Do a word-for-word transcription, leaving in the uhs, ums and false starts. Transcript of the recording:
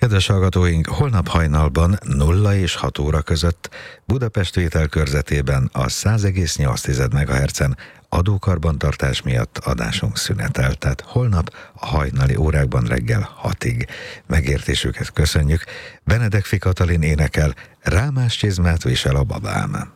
Kedves hallgatóink, holnap hajnalban nulla és hat óra között Budapest vételkörzetében a száz egész nyolc megahertzen adókarbantartás miatt adásunk szünetel, tehát holnap a hajnali órákban reggel hatig. Megértésüket köszönjük. Benedek Fi Katalin énekel, Rámás csizmát visel a babám.